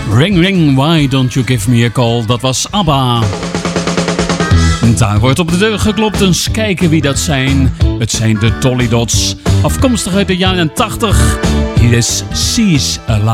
Ring Ring, Why Don't You Give Me A Call, dat was ABBA. Daar wordt op de deur geklopt, eens kijken wie dat zijn. Het zijn de Dolly Dots, afkomstig uit de jaren 80. Hier is She's Alive.